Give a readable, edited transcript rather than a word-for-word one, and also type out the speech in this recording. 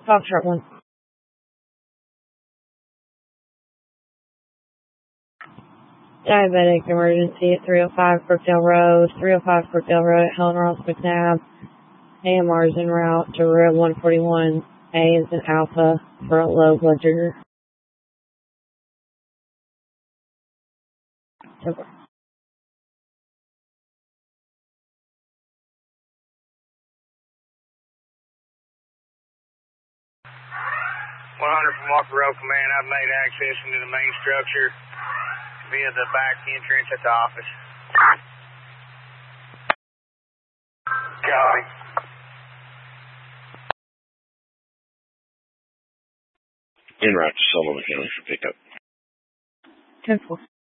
Foxtrot 1. Diabetic emergency at 305 Brookdale Road, 305 Brookdale Road at Helen Ross McNabb. AMR is en route to Road 141. A is in Alpha for a low blood sugar. Super. 100 from Walker Road Command. I've made access into the main structure via the back entrance at the office. Copy. En route to Sullivan County for pickup. 10-4.